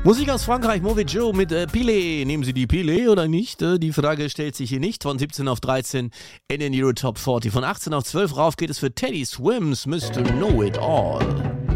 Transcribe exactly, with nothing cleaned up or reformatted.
Musik aus Frankreich, Mauvais Joe mit äh, Pile. Nehmen Sie die Pile oder nicht? Äh, die Frage stellt sich hier nicht. Von siebzehn auf dreizehn in den Euro Top vierzig. Von achtzehn auf zwölf rauf geht es für Teddy Swims, Mister Know It All.